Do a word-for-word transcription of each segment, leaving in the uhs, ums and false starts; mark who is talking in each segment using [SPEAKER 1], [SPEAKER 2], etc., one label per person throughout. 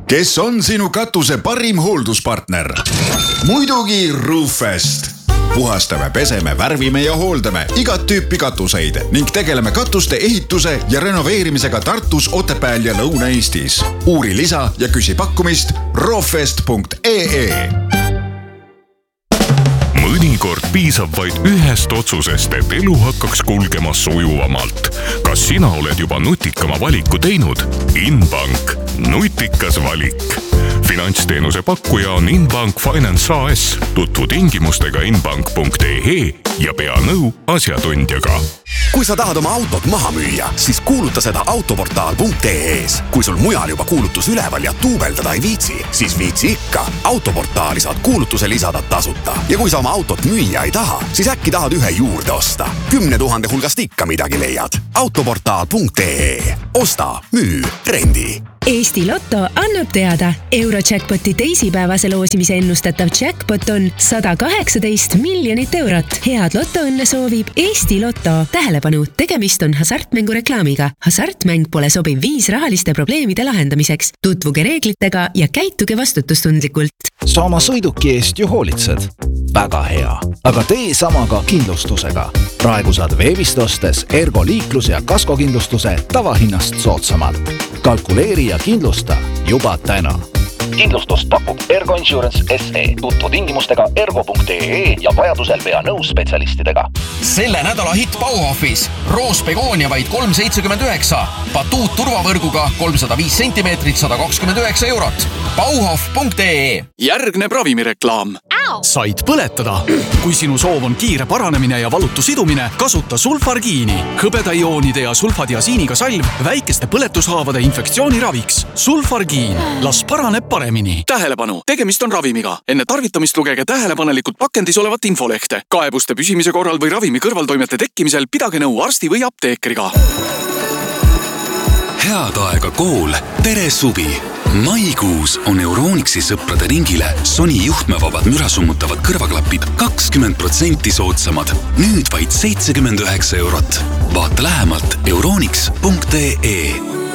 [SPEAKER 1] Kes on sinu katuse parim hoolduspartner? Muidugi Roofest. Puhastame, peseme, värvime ja hooldame igat tüüpi katuseid ning tegeleme katuste ehituse ja renoveerimisega Tartus, Otepääl ja Lõuna-Eestis. Uuri lisa ja küsi pakkumist roofest punkt ee.
[SPEAKER 2] Mõnikord piisab vaid ühest otsusest, et elu hakkaks kulgema sujuvamalt. Kas sina oled juba nutikama valiku teinud? Inbank. Nutikas valik. Finantsteenuse pakkuja on Inbank Finance A S. Tutvu tingimustega inbank punkt ee ja pea nõu asjatundjaga.
[SPEAKER 3] Kui sa tahad oma autot maha müüa, siis kuuluta seda autoportaal punkt ee-s. Kui sul mujal juba kuulutus üleval ja tuubeldada ei viitsi, siis viitsi ikka. Autoportaali saad kuulutuse lisada tasuta. Ja kui sa oma autot müüa ei taha, siis äkki tahad ühe juurde osta. Kümne tuhande hulgast ikka midagi leiad. autoportaal punkt ee. Osta, müü, rendi.
[SPEAKER 4] Eesti Lotto annab teada. Eurojackpoti teisipäevase loosimise ennustatav jackpot on sada kaheksateist miljonit eurot. Head Lotto-õnne soovib Eesti Lotto. Tähelepanu, tegemist on hasartmängu reklaamiga. Hasartmäng pole sobiv viis rahaliste probleemide lahendamiseks. Tutvuge reeglitega ja käituge vastutustundlikult.
[SPEAKER 5] Sa oma sõiduki eest ju hoolitsed. Väga hea. Aga tee sama ka kindlustusega. Praegu saad veebist ostes Ergo liiklus- ja kaskokindlustuse tavahinnast soodsamalt. Kalkuleeri ja kindlusta juba täna.
[SPEAKER 6] Kindlustust pakub Ergo Insurance S E. Tutvu tingimustega ergo punkt ee ja vajadusel pea nõus spetsialistidega.
[SPEAKER 7] Selle nädala hitt Bauhofis. Roos Begoonia vaid kolm seitsekümmend üheksa. Batuut turvavõrguga kolmsada viis sentimeetrit sada kakskümmend üheksa eurot. Bauhof punkt ee.
[SPEAKER 8] Järgneb ravimireklaam. Said põletada. Kui sinu soov on kiire paranemine ja valutu sidumine, kasuta sulfargiini. Hõbedaioonide ja sulfadiasiiniga salv väikeste põletushaavade infektsiooni raviks. Sulfargiin. Las paraneb paremini. Tähelepanu, tegemist on ravimiga. Enne tarvitamist lugege tähelepanelikult pakendis olevat infolehte. Kaebuste püsimise korral või ravimi kõrvaltoimete tekkimisel pidage nõu arsti või apteekriga.
[SPEAKER 9] Head aega kool, tere suvi! Maikuus on Euronixi sõprade ringile Sony juhtmevabad mürasummutavad kõrvaklapid kakskümmend protsenti soodsamad. Nüüd vaid seitsekümmend üheksa eurot. Vaata lähemalt euronix punkt ee.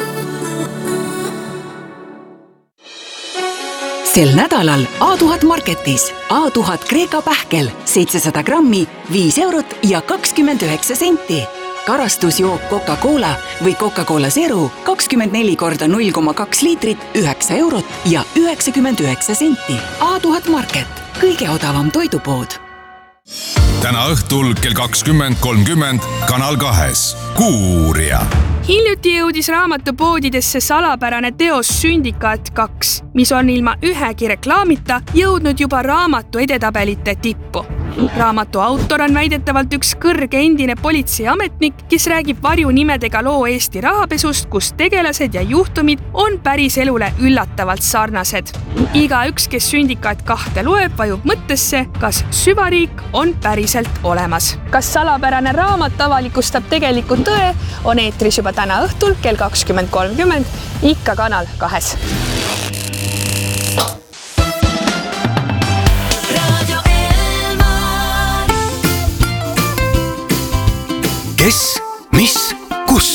[SPEAKER 10] Sel nädalal A tuhat Marketis A tuhat Kreeka pähkel seitsesada grammi, viis eurot ja kakskümmend üheksa senti. Karastusjook Coca-Cola või Coca-Cola Zero kakskümmend neli korda null koma kaks liitrit, üheksa eurot ja üheksakümmend üheksa senti. A tuhat Market, kõige odavam toidupood.
[SPEAKER 11] Täna õhtul kell kakskümmend kolmkümmend Kanal kahes. Kuuuurija.
[SPEAKER 12] Hiljuti jõudis raamatupoodidesse salapärane teos Sündikaat kaks, mis on ilma ühegi reklaamita jõudnud juba raamatu edetabelite tippu. Raamatu autor on väidetavalt üks kõrge endine politseiametnik, kes räägib varjunimedega loo Eesti rahapesust, kus tegelased ja juhtumid on päris elule üllatavalt sarnased. Iga üks, kes Sündikaat kahte loeb, vajub mõttesse, kas süvariik on päriselt olemas. Kas salapärane raamat avalikustab tegelikult tõe, on eetris juba täna õhtul kell kakskümmend kolmkümmend, ikka Kanal kahes.
[SPEAKER 9] Kes, mis, kus?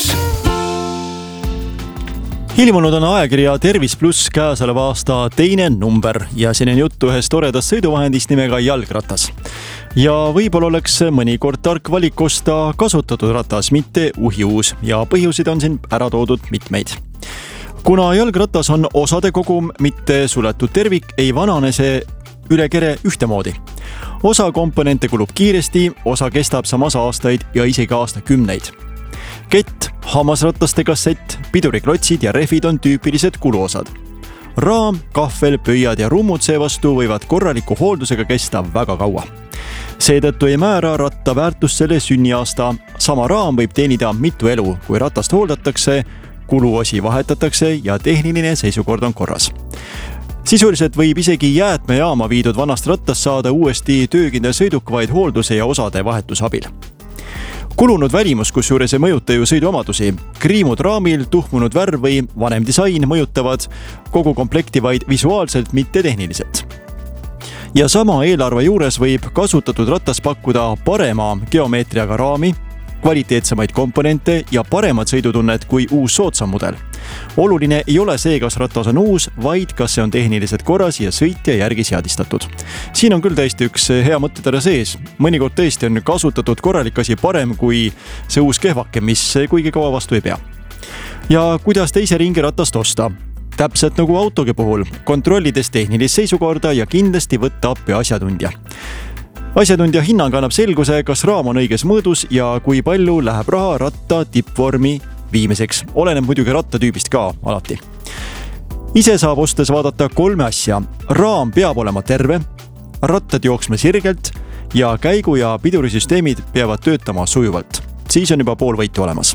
[SPEAKER 13] Ilmunud on ajakirja Tervis Plus käesoleva aasta teine number ja siin on juttu ühest toredast sõiduvahendist nimega jalgratas. Ja võib-olla oleks mõnikord tark valik osta kasutatud ratas, mitte uhiuus ja põhjusid on siin ära toodud mitmeid. Kuna jalgratas on osade kogum, mitte suletud tervik, ei vanane see üle kere ühtemoodi. Osa komponente kulub kiiresti, osa kestab samas aastaid ja isegi aastakümneid. Kett, hammasrataste kassett, piduriklotsid ja rehvid on tüüpilised kuluosad. Raam, kahvel, pöiad ja rummud seevastu võivad korraliku hooldusega kesta väga kaua. Seetõttu ei määra ratta väärtust selle sünniaasta. Sama raam võib teenida mitu elu, kui ratast hooldatakse, kuluosi vahetatakse ja tehniline seisukord on korras. Sisuliselt võib isegi jäätmejaama viidud vanast rattast saada uuesti töökindel sõiduk vaid hoolduse ja osade vahetusabil. Kulunud välimus, kus juures ei mõjuta ju sõiduomadusi. Kriimud raamil, tuhmunud värv või vanem disain mõjutavad kogu komplekti vaid visuaalselt, mitte tehniliselt. Ja sama eelarve juures võib kasutatud ratas pakkuda parema geomeetriaga raami, kvaliteetsemaid komponente ja paremat sõidutunnet kui uus soodsam mudel. oluline ei ole see, kas ratas on uus, vaid kas see on tehniliselt korras ja sõitja järgi seadistatud. Siin on küll tõesti üks hea mõttetara sees. Mõnikord tõesti on kasutatud korralik asi parem kui see uus kehvake, mis kuigi kaua vastu ei pea. Ja kuidas teise ringi ratast osta? Täpselt nagu autogi puhul, kontrollides tehnilist seisukorda ja kindlasti võtta appi asjatundja. Asjatundja hinnang annab selguse, kas raam on õiges mõõdus ja kui palju läheb raha ratta tippvormi viimiseks. Oleneb muidugi rattatüübist ka alati. Ise saab ostes vaadata kolme asja. Raam peab olema terve, rattad jooksma sirgelt ja käigu- ja pidurisüsteemid peavad töötama sujuvalt. Siis on juba pool võitu olemas.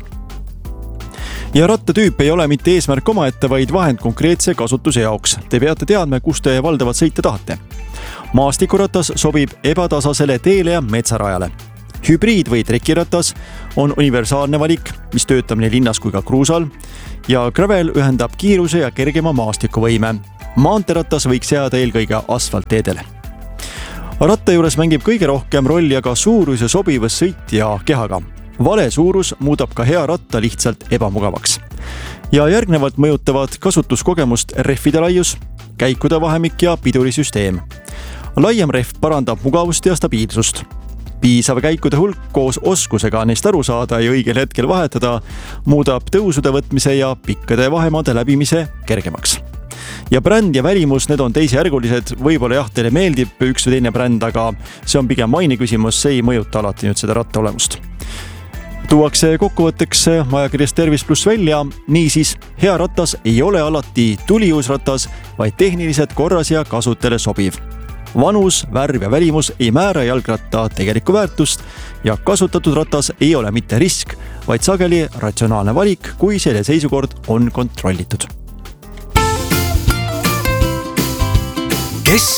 [SPEAKER 13] Ja rattatüüp ei ole mitte eesmärk omaette, vaid vahend konkreetse kasutuse jaoks. Te peate teadma, kus te valdavat sõita tahate. Maastikuratas sobib ebatasasele teele ja metsarajale. Hübriid või trekiratas on universaalne valik, mis töötab nii linnas kui ka kruusal ja gravel ühendab kiiruse ja kergema maastikuvõime. Maanteratas võiks jääda eelkõige asfaltteedele. Ratta juures mängib kõige rohkem rolli aga suurus ja sobivus sõitja kehaga. Vale suurus muudab ka hea ratta lihtsalt ebamugavaks. Ja järgnevalt mõjutavad kasutuskogemust rehvide laius, käikude vahemik ja pidurisüsteem. Laiem rehv parandab mugavust ja stabiilsust. Piisav käikude hulk koos oskusega neist aru saada ja õigel hetkel vahetada muudab tõusude võtmise ja pikkade vahemaade läbimise kergemaks. Ja bränd ja välimus, need on teisejärgulised, võib-olla jah, teile meeldib üks või teine bränd, aga see on pigem maini küsimus, see ei mõjuta alati nüüd seda ratta olemust. Tuuakse kokkuvõtteks ajakirjast Tervis pluss välja, niisiis hea ratas ei ole alati tuliuus ratas, vaid tehniliselt korras ja kasutajale sobiv. Vanus, värv ja välimus ei määra jalgratta tegelikku väärtust ja kasutatud ratas ei ole mitte risk, vaid sageli ratsionaalne valik, kui selle seisukord on kontrollitud.
[SPEAKER 3] Kes